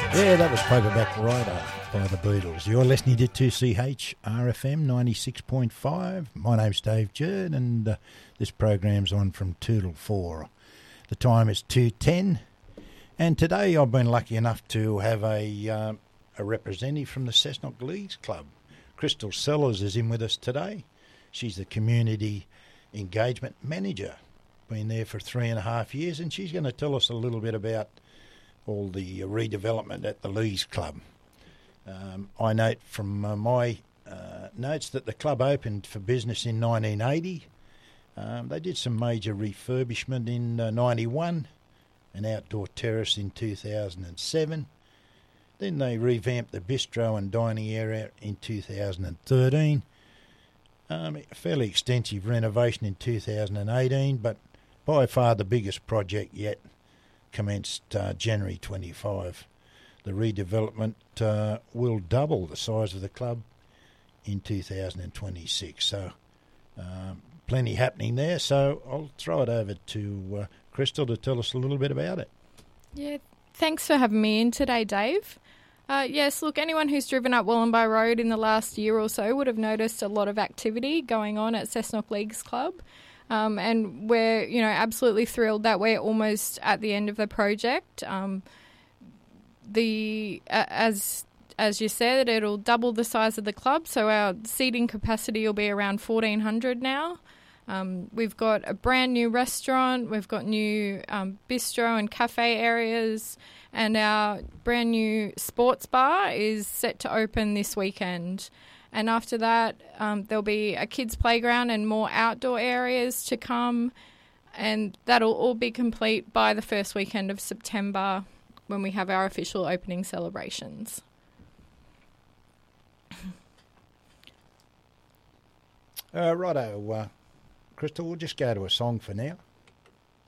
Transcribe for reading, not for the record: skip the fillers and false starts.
Yeah, that was Paperback Rider by the Beatles. You're listening to 2CH RFM 96.5. My name's Dave Jerd, and this program's on from 2 till 4. The time is 2:10, and today I've been lucky enough to have a representative from the Cessnock Leagues Club. Crystal Sellers is in with us today. She's the Community Engagement Manager. Been there for 3.5 years, and she's going to tell us a little bit about all the redevelopment at the Leagues Club. I note from my notes that the club opened for business in 1980. They did some major refurbishment in 91, an outdoor terrace in 2007. Then they revamped the bistro and dining area in 2013. A fairly extensive renovation in 2018, but by far the biggest project yet commenced January 25. The redevelopment will double the size of the club in 2026. So plenty happening there. So I'll throw it over to Crystal to tell us a little bit about it. Yeah, thanks for having me in today, Dave. Yes, look, anyone who's driven up Wallenby Road in the last year or so would have noticed a lot of activity going on at Cessnock Leagues Club. And we're, absolutely thrilled that we're almost at the end of the project. As you said, it'll double the size of the club, so our seating capacity will be around 1,400 now. We've got a brand new restaurant, we've got new bistro and cafe areas, and our brand new sports bar is set to open this weekend. And after that, there'll be a kids' playground and more outdoor areas to come. And that'll all be complete by the first weekend of September when we have our official opening celebrations. Righto, Crystal, we'll just go to a song for now.